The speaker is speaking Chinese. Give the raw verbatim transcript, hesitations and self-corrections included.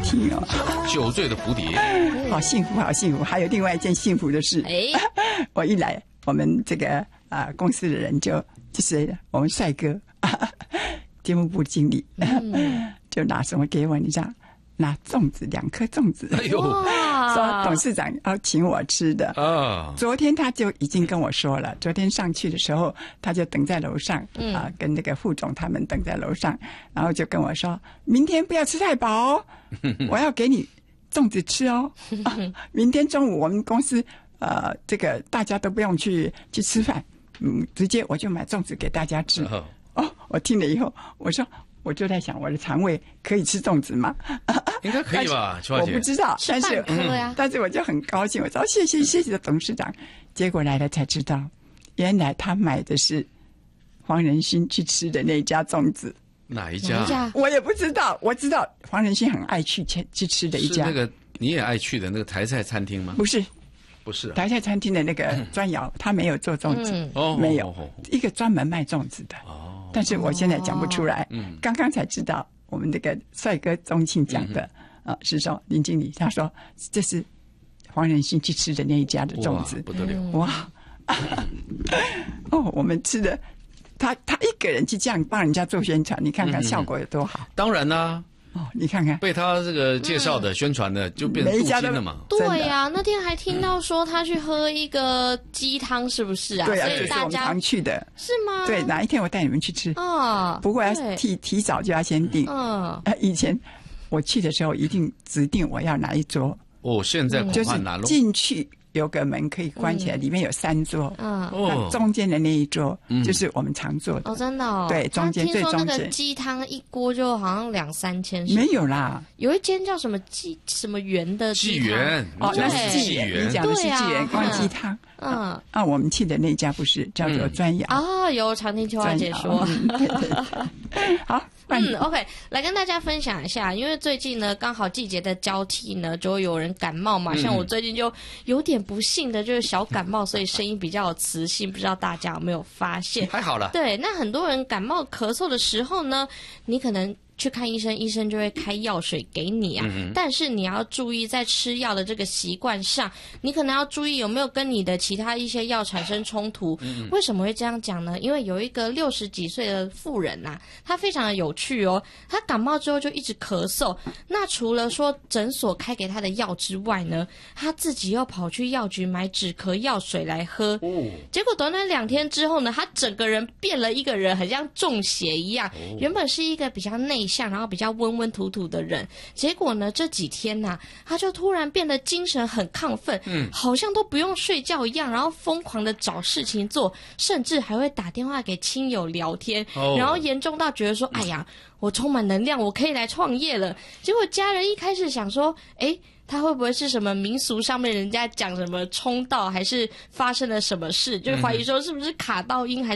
听哦。 酒醉的蝴蝶， 好幸福，好幸福。还有另外一件幸福的事， 哎， 我一来，我们这个啊、呃、公司的人就就是我们帅哥，节目部经理，嗯、就拿什么给我？你知道？拿粽子，两颗粽子， 哎呦， 说董事长要请我吃的啊。昨天他就已经跟我说了，昨天上去的时候，他就等在楼上，嗯、啊，跟那个副总他们等在楼上，然后就跟我说，明天不要吃太饱哦，我要给你粽子吃哦。啊、明天中午我们公司呃，这个大家都不用去去吃饭，嗯，直接我就买粽子给大家吃。哦，哦我听了以后，我说。我就在想，我的肠胃可以吃粽子吗？ 应该可以吧，邱小姐。 我不知道，但是、嗯、但是我就很高兴，我说谢谢谢谢董事长。结果来了才知道，原来他买的是黄仁勋去吃的那家粽子。 哪一家？哪一家？ 我也不知道，我知道黄仁勋很爱去去吃的一家。 是那个你也爱去的那个台菜餐厅吗？ 不是。 不是、啊、 台菜餐厅的那个砖窑，他没有做粽子，嗯、没有、哦、一个专门卖粽子的。哦，但是我现在讲不出来。嗯，刚刚才知道，我们那个帅哥宗庆讲的、嗯、啊，是说林经理他说这是黄仁勋去吃的那一家的粽子， 不得了！ 哇，哦，我们吃的，他他一个人去这样帮人家做宣传，你看看效果有多好。 嗯、当然啦、啊。 哦，你看看， 被他这个介绍的、嗯、宣传的，就变成镀金了嘛。 对呀、啊，那天还听到说他去喝一个鸡汤，是不是啊？ 对啊， 所以大家就是我们常去的。 是吗？ 对，哪一天我带你们去吃哦。 不过要提提早就要先订。 嗯。 以前我去的时候一定指定我要哪一桌。 哦，现在恐怕难了。 就是进去有个门可以关起来，嗯、里面有三桌。嗯。那中间的那一桌、嗯、就是我们常坐的。 哦，真的哦。 对，中间最中间。 听说那个鸡汤一锅就好像两三千。 没有啦， 有一间叫什么鸡什么园的纪元。 哦，那是纪元，你讲的是纪元光鸡汤。嗯。啊，我们去的那家不是叫做砖窑。 啊，有常听邱华姐说。 嗯、对对对。好。 嗯 ，OK， 来跟大家分享一下，因为最近呢，刚好季节的交替呢，就会有人感冒嘛。嗯、像我最近就有点不幸的，就是小感冒，所以声音比较有磁性，不知道大家有没有发现？ 还好了。 对，那很多人感冒咳嗽的时候呢，你可能去看医生，医生就会开药水给你啊。嗯、但是你要注意，在吃药的这个习惯上，你可能要注意有没有跟你的其他一些药产生冲突。嗯、为什么会这样讲呢？因为有一个六十几岁的妇人呐、啊，她非常的有趣哦。她感冒之后就一直咳嗽，那除了说诊所开给她的药之外呢，她自己又跑去药局买止咳药水来喝。哦、结果短短两天之后呢，她整个人变了一个人，很像中邪一样。哦、原本是一个比较内向，然后比较温温土土的人，结果呢这几天呐、啊，他就突然变得精神很亢奋，嗯，好像都不用睡觉一样，然后疯狂的找事情做，甚至还会打电话给亲友聊天，哦、然后严重到觉得说，哎呀，我充满能量，我可以来创业了。结果家人一开始想说，诶，他会不会是什么民俗上面人家讲什么冲到，还是发生了什么事，就怀疑说是不是卡到阴还是